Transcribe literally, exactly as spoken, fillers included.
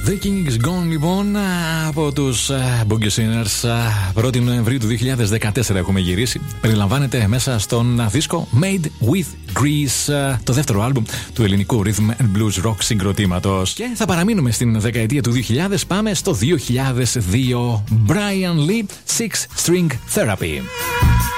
The King's Gone λοιπόν από τους uh, Boogie Sinners. uh, πρώτη Νοεμβρίου του δύο χιλιάδες δεκατέσσερα έχουμε γυρίσει. Περιλαμβάνεται μέσα στον δίσκο Made with Greece, uh, το δεύτερο άλμπουμ του ελληνικού rhythm and blues rock συγκροτήματος. Και θα παραμείνουμε στην δεκαετία του δύο χιλιάδες. Πάμε στο δύο χιλιάδες δύο. Brian Lee, Six String Therapy.